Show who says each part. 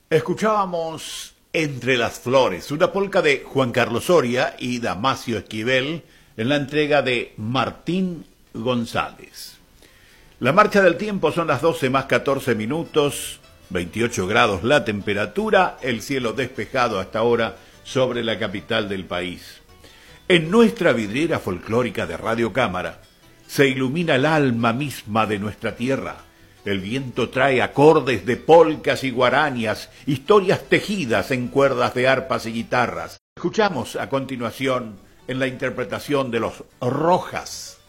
Speaker 1: Escuchábamos Entre las Flores, una polca de Juan Carlos Soria y Damasio Esquivel en la entrega de Martín González. La marcha del tiempo son las 12 más 14 minutos, 28 grados la temperatura, el cielo despejado hasta ahora sobre la capital del país. En nuestra vidriera folclórica de Radio Cámara se ilumina el alma misma de nuestra tierra. El viento trae acordes de polcas y guarañas, historias tejidas en cuerdas de arpas y guitarras. Escuchamos a continuación en la interpretación de los Rojas.